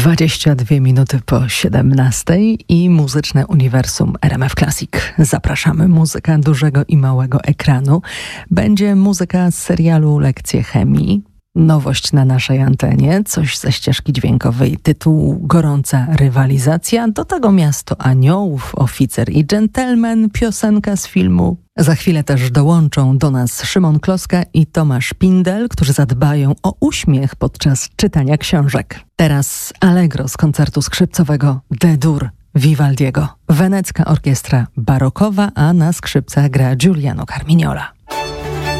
22 minuty po 17 i muzyczne uniwersum RMF Classic. Zapraszamy. Muzyka dużego i małego ekranu. Będzie muzyka z serialu Lekcje chemii. Nowość na naszej antenie, coś ze ścieżki dźwiękowej, tytuł Gorąca rywalizacja, do tego Miasto Aniołów, Oficer i Gentleman, piosenka z filmu. Za chwilę też dołączą do nas Szymon Kloska i Tomasz Pindel, którzy zadbają o uśmiech podczas czytania książek. Teraz Allegro z koncertu skrzypcowego D-dur Vivaldiego. Wenecka orkiestra barokowa, a na skrzypcach gra Giuliano Carmignola.